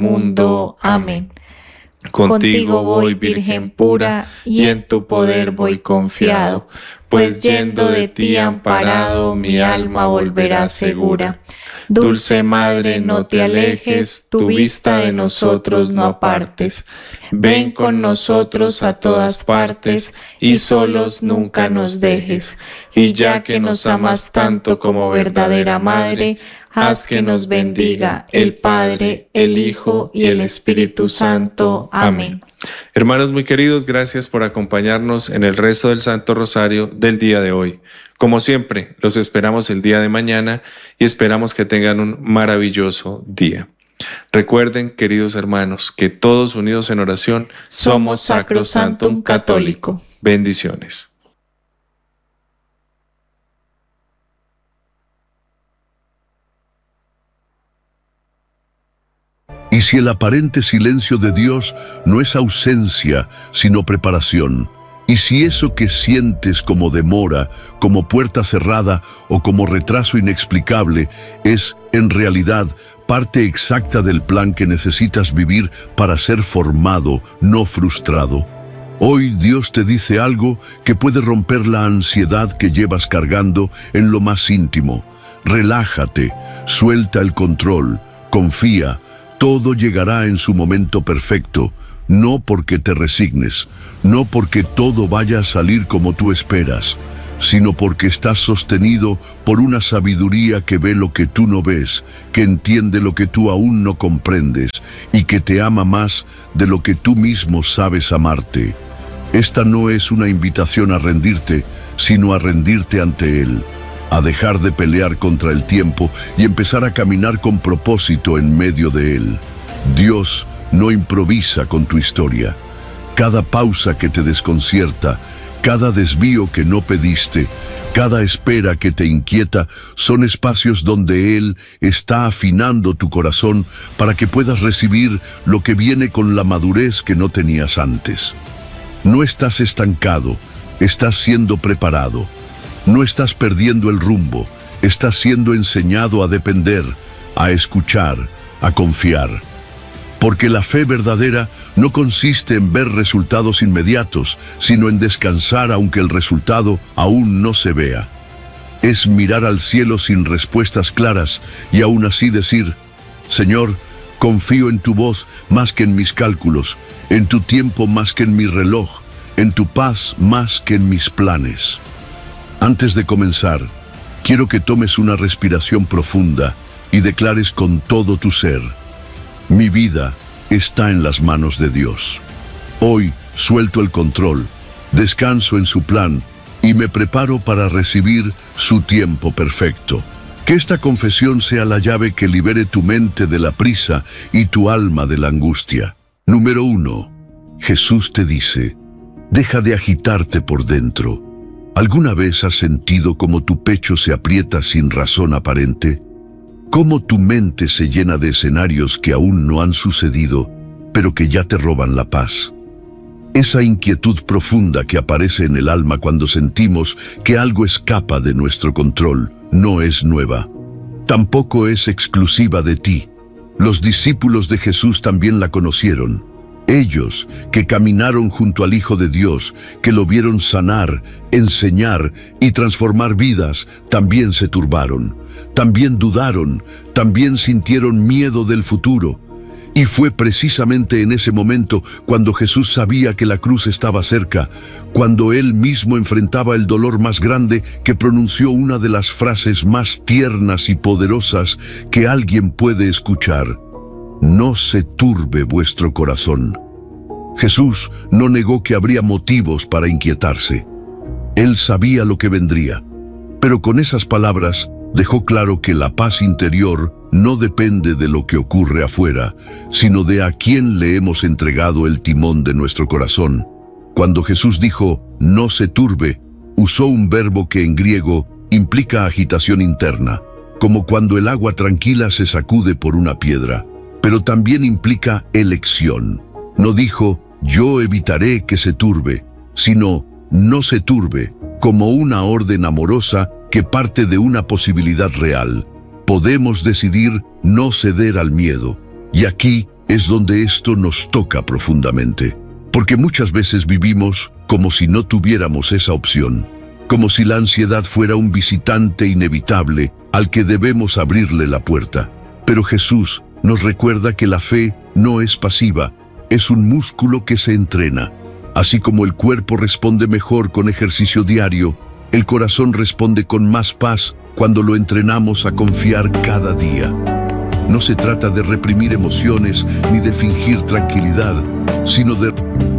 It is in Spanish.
mundo. Amén. Contigo voy, Virgen pura, y en tu poder voy confiado, pues yendo de ti amparado, mi alma volverá segura. Dulce Madre, no te alejes, tu vista de nosotros no apartes. Ven con nosotros a todas partes, y solos nunca nos dejes. Y ya que nos amas tanto como verdadera Madre, haz que nos bendiga el Padre, el Hijo y el Espíritu Santo. Amén. Hermanos muy queridos, gracias por acompañarnos en el rezo del Santo Rosario del día de hoy. Como siempre, los esperamos el día de mañana y esperamos que tengan un maravilloso día. Recuerden, queridos hermanos, que todos unidos en oración somos Sacrosantum Católico. Bendiciones. Y si el aparente silencio de Dios no es ausencia, sino preparación, y si eso que sientes como demora, como puerta cerrada o como retraso inexplicable es, en realidad, parte exacta del plan que necesitas vivir para ser formado, no frustrado. Hoy Dios te dice algo que puede romper la ansiedad que llevas cargando en lo más íntimo. Relájate, suelta el control, confía. Todo llegará en su momento perfecto, no porque te resignes, no porque todo vaya a salir como tú esperas, sino porque estás sostenido por una sabiduría que ve lo que tú no ves, que entiende lo que tú aún no comprendes y que te ama más de lo que tú mismo sabes amarte. Esta no es una invitación a rendirte, sino a rendirte ante Él, a dejar de pelear contra el tiempo y empezar a caminar con propósito en medio de él. Dios no improvisa con tu historia. Cada pausa que te desconcierta, cada desvío que no pediste, cada espera que te inquieta, son espacios donde Él está afinando tu corazón para que puedas recibir lo que viene con la madurez que no tenías antes. No estás estancado, estás siendo preparado. No estás perdiendo el rumbo, estás siendo enseñado a depender, a escuchar, a confiar. Porque la fe verdadera no consiste en ver resultados inmediatos, sino en descansar aunque el resultado aún no se vea. Es mirar al cielo sin respuestas claras y aún así decir: Señor, confío en tu voz más que en mis cálculos, en tu tiempo más que en mi reloj, en tu paz más que en mis planes. Antes de comenzar, quiero que tomes una respiración profunda y declares con todo tu ser: mi vida está en las manos de Dios. Hoy suelto el control, descanso en su plan y me preparo para recibir su tiempo perfecto. Que esta confesión sea la llave que libere tu mente de la prisa y tu alma de la angustia. Número 1. Jesús te dice: deja de agitarte por dentro. ¿Alguna vez has sentido cómo tu pecho se aprieta sin razón aparente? ¿Cómo tu mente se llena de escenarios que aún no han sucedido, pero que ya te roban la paz? Esa inquietud profunda que aparece en el alma cuando sentimos que algo escapa de nuestro control no es nueva. Tampoco es exclusiva de ti. Los discípulos de Jesús también la conocieron. Ellos, que caminaron junto al Hijo de Dios, que lo vieron sanar, enseñar y transformar vidas, también se turbaron, también dudaron, también sintieron miedo del futuro. Y fue precisamente en ese momento cuando Jesús sabía que la cruz estaba cerca, cuando Él mismo enfrentaba el dolor más grande, que pronunció una de las frases más tiernas y poderosas que alguien puede escuchar: no se turbe vuestro corazón. Jesús no negó que habría motivos para inquietarse. Él sabía lo que vendría, pero con esas palabras dejó claro que la paz interior no depende de lo que ocurre afuera, sino de a quién le hemos entregado el timón de nuestro corazón. Cuando Jesús dijo no se turbe, usó un verbo que en griego implica agitación interna, como cuando el agua tranquila se sacude por una piedra, pero también implica elección. No dijo yo evitaré que se turbe, sino no se turbe, como una orden amorosa que parte de una posibilidad real. Podemos decidir no ceder al miedo. Y aquí es donde esto nos toca profundamente. Porque muchas veces vivimos como si no tuviéramos esa opción, como si la ansiedad fuera un visitante inevitable al que debemos abrirle la puerta. Pero Jesús nos recuerda que la fe no es pasiva, es un músculo que se entrena. Así como el cuerpo responde mejor con ejercicio diario, el corazón responde con más paz cuando lo entrenamos a confiar cada día. No se trata de reprimir emociones ni de fingir tranquilidad, sino de